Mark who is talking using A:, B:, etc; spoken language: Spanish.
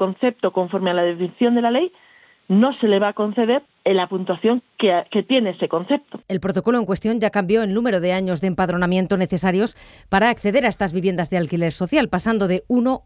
A: concepto conforme a la definición de la ley, no se le va a conceder la puntuación que tiene ese concepto.
B: El protocolo en cuestión ya cambió el número de años de empadronamiento necesarios para acceder a estas viviendas de alquiler social, pasando de 1